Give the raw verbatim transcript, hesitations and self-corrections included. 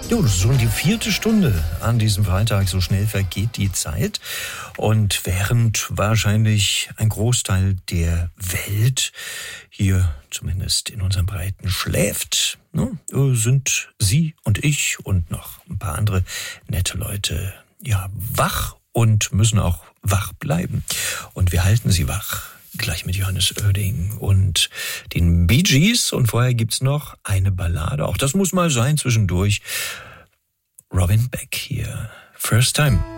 Jo, das ist schon die vierte Stunde an diesem Freitag. So schnell vergeht die Zeit. Und während wahrscheinlich ein Großteil der Welt hier zumindest in unserem Breiten schläft, ne, sind Sie und ich und noch ein paar andere nette Leute ja wach und müssen auch wach bleiben. Und wir halten Sie wach. Gleich mit Johannes Oerding und den Bee Gees. Und vorher gibt's noch eine Ballade. Auch das muss mal sein zwischendurch. Robin Beck hier. First Time.